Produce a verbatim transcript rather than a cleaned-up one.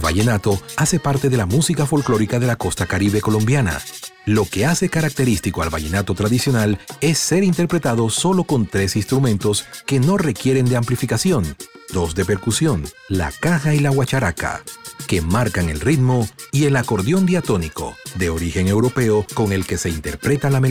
vallenato hace parte de la música folclórica de la costa caribe colombiana. Lo que hace característico al vallenato tradicional es ser interpretado solo con tres instrumentos que no requieren de amplificación, dos de percusión, la caja y la guacharaca, que marcan el ritmo, y el acordeón diatónico, de origen europeo, con el que se interpreta la melodía.